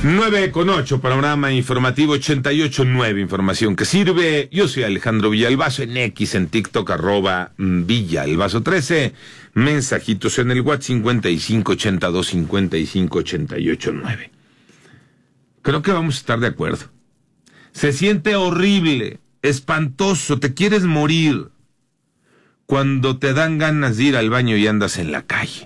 9:08, panorama informativo 88.9, información que sirve. Yo soy Alejandro Villalbazo, en X, en TikTok, @Villalbazo13. Mensajitos en el WhatsApp 55825588.9. Creo que vamos a estar de acuerdo. Se siente horrible, espantoso, te quieres morir cuando te dan ganas de ir al baño y andas en la calle.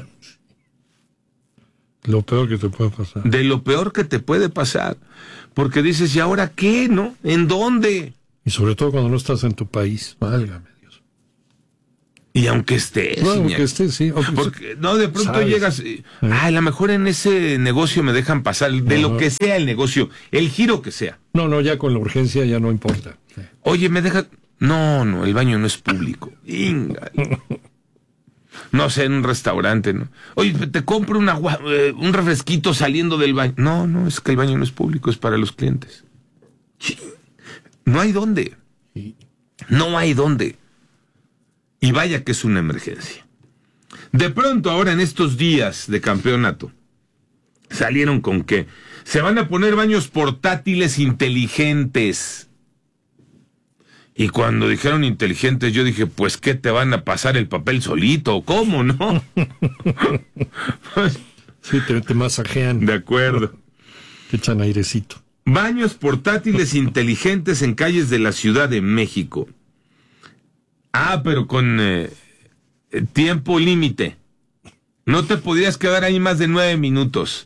Lo peor que te puede pasar. De lo peor que te puede pasar. Porque dices, ¿y ahora qué, no? ¿En dónde? Y sobre todo cuando no estás en tu país. Válgame Dios. Y aunque estés. No, aunque estés, sí. Porque, no, de pronto ¿sabes? llegas, a lo mejor en ese negocio me dejan pasar, de lo que sea el negocio, el giro que sea. No, ya con la urgencia ya no importa. Sí. Oye, me deja... No, el baño no es público. Inga. No sé, en un restaurante, ¿no? Oye, te compro un refresquito saliendo del baño. No, es que el baño no es público, es para los clientes. No hay dónde. No hay dónde. Y vaya que es una emergencia. De pronto, ahora en estos días de campeonato, salieron con que se van a poner baños portátiles inteligentes. Y cuando dijeron inteligentes, yo dije, pues, ¿qué te van a pasar el papel solito? ¿Cómo, no? Sí, te masajean. De acuerdo. Te echan airecito. Baños portátiles inteligentes en calles de la Ciudad de México. Pero con tiempo límite. No te podías quedar ahí más de 9 minutos.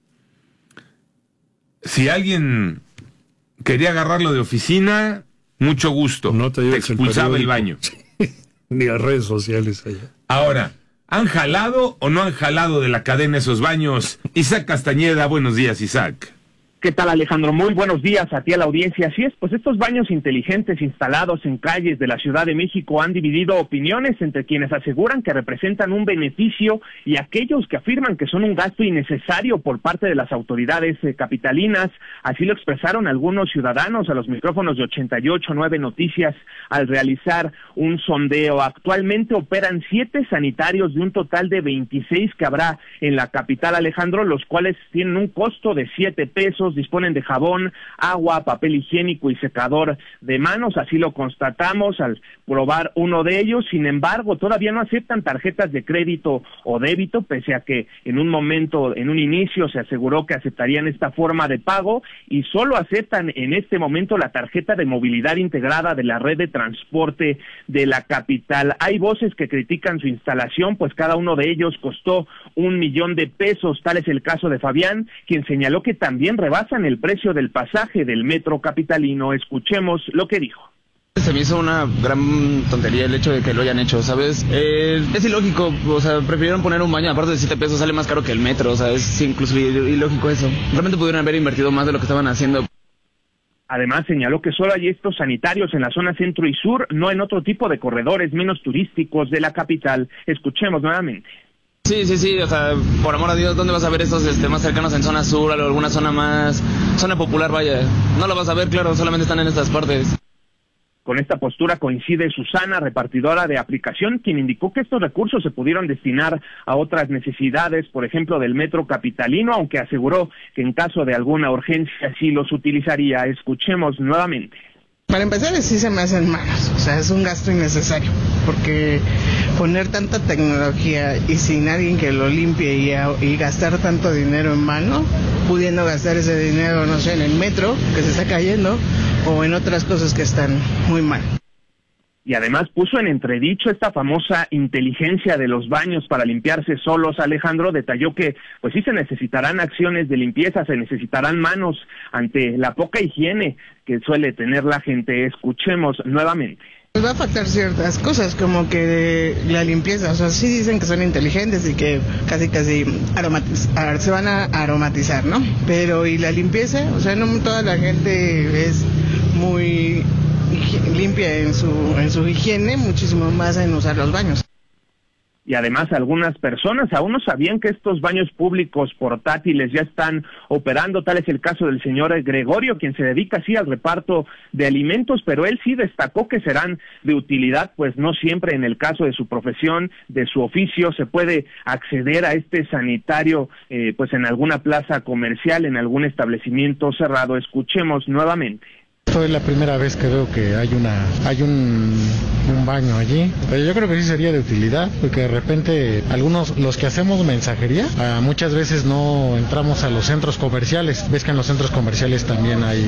Si alguien quería agarrarlo de oficina... Mucho gusto. No te expulsaba el baño. Ni a redes sociales allá. Ahora, ¿han jalado o no han jalado de la cadena esos baños? Isaac Castañeda, buenos días, Isaac. ¿Qué tal, Alejandro? Muy buenos días a ti, a la audiencia. Así es, pues estos baños inteligentes instalados en calles de la Ciudad de México han dividido opiniones entre quienes aseguran que representan un beneficio y aquellos que afirman que son un gasto innecesario por parte de las autoridades capitalinas. Así lo expresaron algunos ciudadanos a los micrófonos de 88.9 Noticias al realizar un sondeo. Actualmente operan 7 sanitarios de un total de 26 que habrá en la capital, Alejandro, los cuales tienen un costo de 7 pesos. Disponen de jabón, agua, papel higiénico y secador de manos, así lo constatamos al probar uno de ellos. Sin embargo, todavía no aceptan tarjetas de crédito o débito, pese a que en un inicio se aseguró que aceptarían esta forma de pago, y solo aceptan en este momento la tarjeta de movilidad integrada de la red de transporte de la capital. Hay voces que critican su instalación, pues cada uno de ellos costó $1,000,000. Tal es el caso de Fabián, quien señaló que también rebasan el precio del pasaje del metro capitalino. Escuchemos lo que dijo. Se me hizo una gran tontería el hecho de que lo hayan hecho, ¿sabes? Es ilógico, o sea, prefirieron poner un baño aparte de 7 pesos, sale más caro que el metro, o sea, es incluso ilógico eso. Realmente pudieron haber invertido más de lo que estaban haciendo. Además, señaló que solo hay estos sanitarios en la zona centro y sur, no en otro tipo de corredores menos turísticos de la capital. Escuchemos nuevamente. Sí, o sea, por amor a Dios, ¿dónde vas a ver estos más cercanos en zona sur o alguna zona popular, vaya? No lo vas a ver, claro, solamente están en estas partes. Con esta postura coincide Susana, repartidora de aplicación, quien indicó que estos recursos se pudieron destinar a otras necesidades, por ejemplo, del metro capitalino, aunque aseguró que en caso de alguna urgencia sí los utilizaría. Escuchemos nuevamente. Para empezar, sí se me hacen malos, o sea, es un gasto innecesario, porque poner tanta tecnología y sin alguien que lo limpie y gastar tanto dinero en mano, pudiendo gastar ese dinero, no sé, en el metro, que se está cayendo, o en otras cosas que están muy mal. Y además puso en entredicho esta famosa inteligencia de los baños para limpiarse solos. Alejandro detalló que pues sí se necesitarán acciones de limpieza, se necesitarán manos ante la poca higiene que suele tener la gente. Escuchemos nuevamente. Va a faltar ciertas cosas como que la limpieza, o sea, sí dicen que son inteligentes y que casi se van a aromatizar, ¿no? Pero ¿y la limpieza? O sea, no toda la gente es muy limpia en su higiene, muchísimo más en usar los baños. Y además algunas personas aún no sabían que estos baños públicos portátiles ya están operando. Tal es el caso del señor Gregorio, quien se dedica así al reparto de alimentos, pero él sí destacó que serán de utilidad, pues no siempre en el caso de su profesión, de su oficio, se puede acceder a este sanitario pues en alguna plaza comercial, en algún establecimiento cerrado. Escuchemos nuevamente. Esto es la primera vez que veo que hay un baño allí, pero yo creo que sí sería de utilidad, porque de repente algunos, los que hacemos mensajería, muchas veces no entramos a los centros comerciales. Ves que en los centros comerciales también hay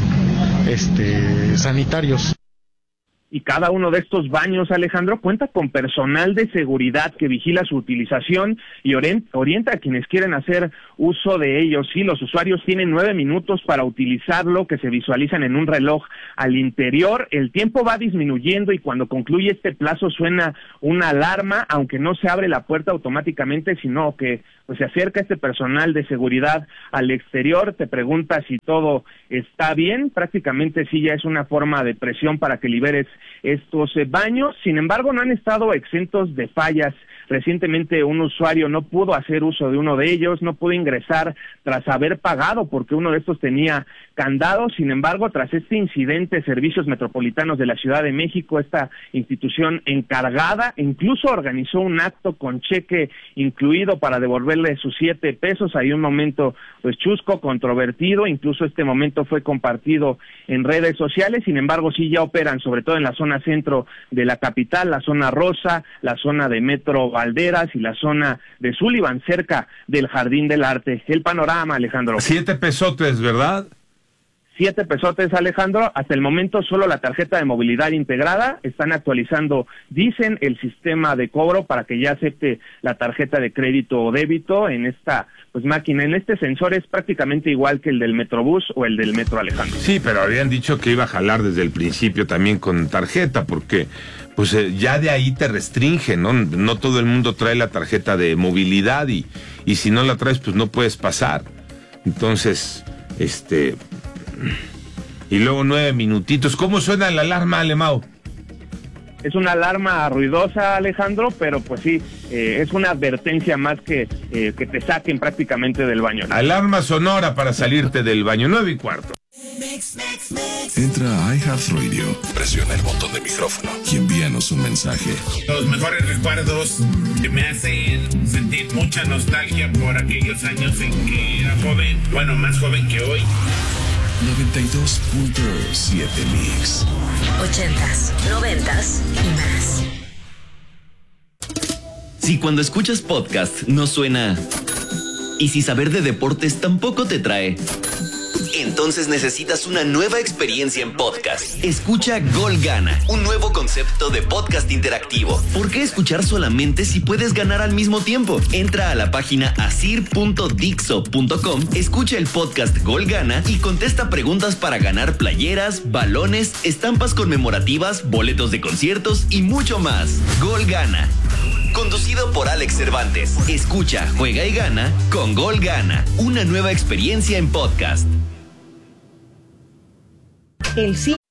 sanitarios. Y cada uno de estos baños, Alejandro, cuenta con personal de seguridad que vigila su utilización y orienta a quienes quieren hacer uso de ellos. Sí, los usuarios tienen 9 minutos para utilizarlo, que se visualizan en un reloj al interior. El tiempo va disminuyendo y cuando concluye este plazo suena una alarma, aunque no se abre la puerta automáticamente, sino que pues se acerca este personal de seguridad al exterior, te pregunta si todo está bien. Prácticamente sí, ya es una forma de presión para que liberes estos baños. Sin embargo, no han estado exentos de fallas. Recientemente un usuario no pudo hacer uso de uno de ellos, no pudo ingresar tras haber pagado porque uno de estos tenía candado. Sin embargo, tras este incidente, Servicios Metropolitanos de la Ciudad de México, esta institución encargada, incluso organizó un acto con cheque incluido para devolverle sus 7 pesos. Hay un momento pues chusco, controvertido, incluso este momento fue compartido en redes sociales. Sin embargo, sí ya operan, sobre todo en la zona centro de la capital, la zona rosa, la zona de Metro Valderas y la zona de Sullivan, cerca del Jardín del Arte. El panorama, Alejandro. 7 pesotes, ¿verdad? 7 pesotes, Alejandro. Hasta el momento solo la tarjeta de movilidad integrada. Están actualizando, dicen, el sistema de cobro para que ya acepte la tarjeta de crédito o débito en esta pues máquina. En este sensor es prácticamente igual que el del Metrobús o el del Metro, Alejandro. Sí, pero habían dicho que iba a jalar desde el principio también con tarjeta, porque pues ya de ahí te restringe, ¿no? No todo el mundo trae la tarjeta de movilidad y si no la traes, pues no puedes pasar. Entonces, y luego 9 minutitos. ¿Cómo suena la alarma, Alemão? Es una alarma ruidosa, Alejandro, pero pues sí, es una advertencia más que te saquen prácticamente del baño, ¿no? Alarma sonora para salirte del baño. 9:15. Entra a iHeartRadio, presiona el botón de micrófono y envíanos un mensaje. Los mejores recuerdos que me hacen sentir mucha nostalgia por aquellos años en que era joven, bueno, más joven que hoy. 92.7 Mix. 80s, 90s y más. Si cuando escuchas podcast no suena y si saber de deportes tampoco te trae, entonces necesitas una nueva experiencia en podcast. Escucha Gol Gana, un nuevo concepto de podcast interactivo. ¿Por qué escuchar solamente si puedes ganar al mismo tiempo? Entra a la página asir.dixo.com, escucha el podcast Gol Gana y contesta preguntas para ganar playeras, balones, estampas conmemorativas, boletos de conciertos y mucho más. Gol Gana. Conducido por Alex Cervantes. Escucha, juega y gana con Gol Gana. Una nueva experiencia en podcast. El